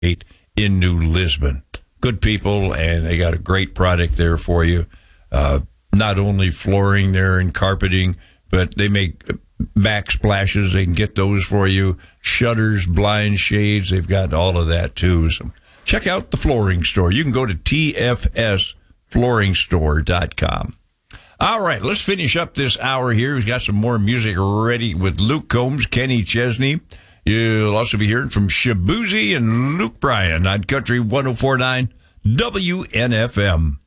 in New Lisbon. Good people, and they got a great product there for you. Not only flooring there and carpeting, but they make backsplashes. They can get those for you. Shutters, blinds, shades. They've got all of that, too. So check out the flooring store. You can go to tfsflooringstore.com. All right, let's finish up this hour here. We've got some more music ready with Luke Combs, Kenny Chesney. You'll also be hearing from Shabuzi and Luke Bryan on Country 104.9 WNFM.